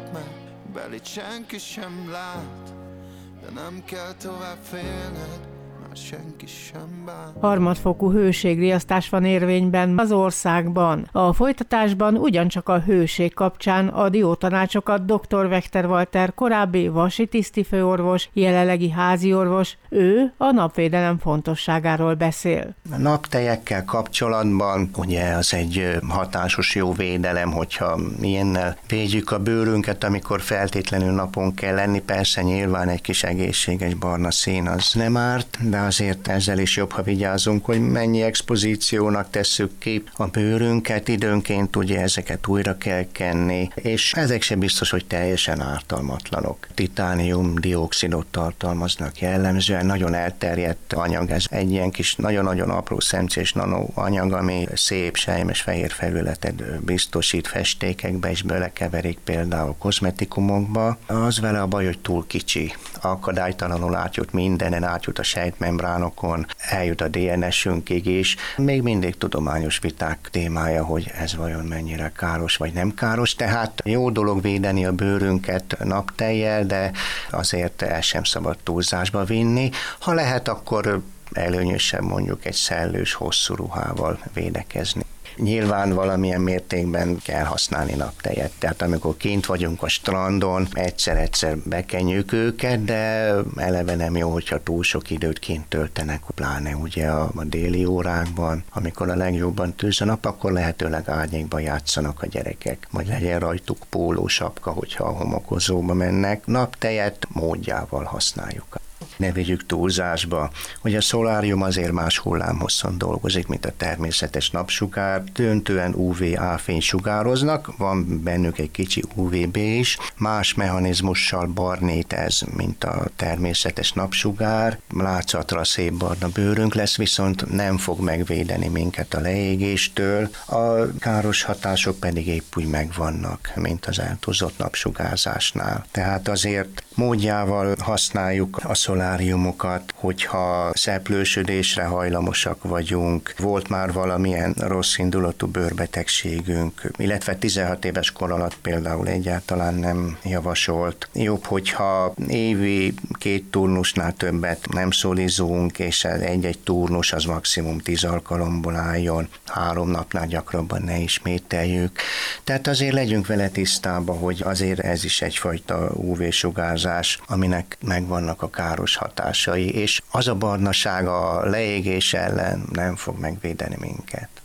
meg, belit senki sem lát, de nem kell tovább félned, már senki sem bánt. Harmadfokú hőségriasztás van érvényben az országban. A folytatásban ugyancsak a hőség kapcsán a diótanácsokat dr. Wechter Walter, korábbi vasi tisztifőorvos, jelenlegi háziorvos, ő a napvédelem fontosságáról beszél. A naptejekkel kapcsolatban ugye az egy hatásos jó védelem, hogyha ilyennel védjük a bőrünket, amikor feltétlenül napon kell lenni. Persze nyilván egy kis egészséges barna szín az nem árt, de azért ezzel is jobb, ha vigyázunk, hogy mennyi expozíciónak tesszük ki a bőrünket, időnként ugye ezeket újra kell kenni, és ezek sem biztos, hogy teljesen ártalmatlanok. Titánium-dioxidot tartalmaznak jellemzően, nagyon elterjedt anyag, ez egy ilyen kis nagyon-nagyon apró szemcés nanoanyag, ami szép selymes fehér felületet biztosít festékekbe, és belekeverik például kozmetikumokba. Az vele a baj, hogy túl kicsi. Akadálytalanul átjut mindenen, átjut a sejtmembránokon, eljut a DNS-ünkig is. Még mindig tudományos viták témája, hogy ez vajon mennyire káros vagy nem káros. Tehát jó dolog védeni a bőrünket naptejjel, de azért el sem szabad túlzásba vinni. Ha lehet, akkor előnyösebb mondjuk egy szellős, hosszú ruhával védekezni. Nyilván valamilyen mértékben kell használni naptejet, tehát amikor kint vagyunk a strandon, egyszer-egyszer bekenjük őket, de eleve nem jó, hogyha túl sok időt kint töltenek, pláne ugye a déli órákban, amikor a legjobban tűz a nap, akkor lehetőleg árnyékban játszanak a gyerekek, vagy legyen rajtuk pólósapka, hogyha a homokozóba mennek. Naptejet módjával használjuk. Ne vigyük túlzásba, hogy a szolárium azért más hullámhosszon dolgozik, mint a természetes napsugár. Döntően UVA fény sugároznak, van bennük egy kicsi UVB is, más mechanizmussal barnít ez, mint a természetes napsugár. Látszatra szép barna bőrünk lesz, viszont nem fog megvédeni minket a leégéstől. A káros hatások pedig épp úgy megvannak, mint az eltúlzott napsugárzásnál. Tehát azért módjával használjuk a szoláriumokat, hogyha szeplősödésre hajlamosak vagyunk, volt már valamilyen rossz indulatú bőrbetegségünk, illetve 16 éves kor alatt például egyáltalán nem javasolt. Jobb, hogyha évi 2 turnusnál többet nem szolizunk, és egy-egy turnus az maximum 10 alkalomból álljon, 3 napnál gyakrabban ne ismételjük. Tehát azért legyünk vele tisztában, hogy azért ez is egyfajta UV-sugárzás, aminek megvannak a káros hatásai, és az a barnaság a leégés ellen nem fog megvédeni minket.